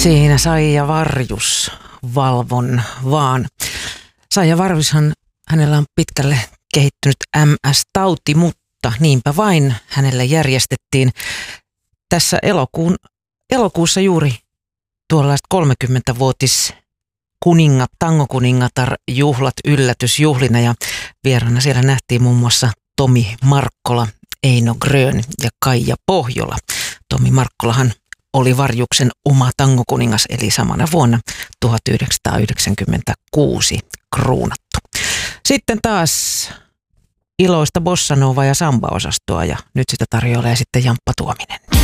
Siinä Saija Varjus, valvon vaan. Saija Varjushan, hänellä on pitkälle kehittynyt MS-tauti, mutta niinpä vain hänelle järjestettiin tässä elokuussa juuri tuollaiset 30-vuotis tangokuningatar-juhlat yllätysjuhlina, ja vieraana siellä nähtiin muun muassa Tomi Markkola, Eino Grön ja Kaija Pohjola. Tomi Markkolahan oli Varjuksen oma tangokuningas, eli samana vuonna 1996 kruunattu. Sitten taas iloista bossanovaa ja samba-osastoa, ja nyt sitä tarjoilee sitten Jamppa Tuominen.